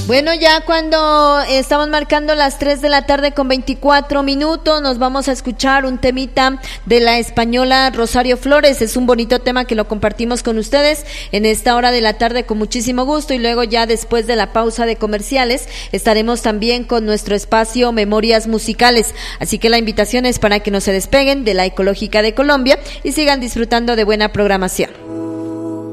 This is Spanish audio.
Bueno, ya cuando estamos marcando las 3 de la tarde con 24 minutos, nos vamos a escuchar un temita de la española Rosario Flores. Es un bonito tema que lo compartimos con ustedes en esta hora de la tarde con muchísimo gusto, y luego ya después de la pausa de comerciales estaremos también con nuestro espacio Memorias Musicales. Así que la invitación es para que no se despeguen de la Ecológica de Colombia y sigan disfrutando de buena programación.